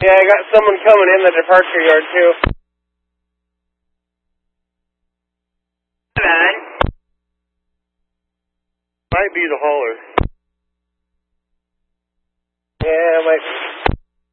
Yeah, I got someone coming in the departure yard, too. Might be the hauler.